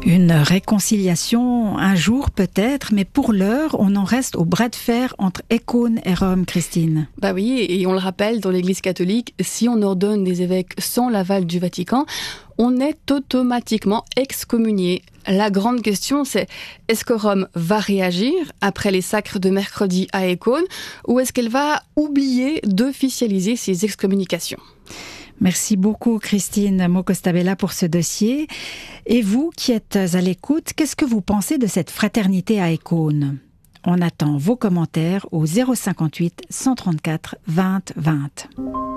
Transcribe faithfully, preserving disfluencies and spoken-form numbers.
Une réconciliation un jour peut-être, mais pour l'heure, on en reste au bras de fer entre Écône et Rome, Christine. Bah oui, et on le rappelle, dans l'Église catholique, si on ordonne des évêques sans l'aval du Vatican, on est automatiquement excommunié. La grande question, c'est est-ce que Rome va réagir après les sacres de mercredi à Écône, ou est-ce qu'elle va oublier d'officialiser ces excommunications ? Merci beaucoup Christine Mocostabella pour ce dossier. Et vous qui êtes à l'écoute, qu'est-ce que vous pensez de cette fraternité à Écône ? On attend vos commentaires au zéro cinquante-huit cent trente-quatre vingt vingt.